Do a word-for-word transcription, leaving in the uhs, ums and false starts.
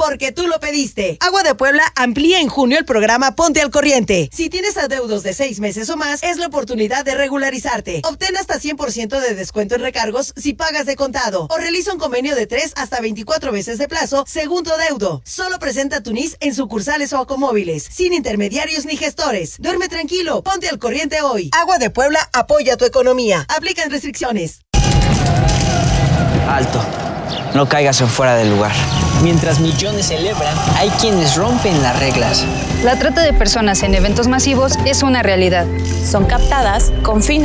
porque tú lo pediste. Agua de Puebla amplía en junio el programa Ponte al Corriente. Si tienes adeudos de seis meses o más, es la oportunidad de regularizarte. Obtén hasta cien por ciento de descuento en recargos si pagas de contado. O realiza un convenio de tres hasta veinticuatro veces de plazo según tu adeudo. Solo presenta tu N I S en sucursales o acomóviles, sin intermediarios ni gestores. Duerme tranquilo, ponte al corriente hoy. Agua de Puebla apoya tu economía. Aplican restricciones. Alto. No caigas en fuera del lugar. Mientras millones celebran, hay quienes rompen las reglas. La trata de personas en eventos masivos es una realidad. Son captadas con fines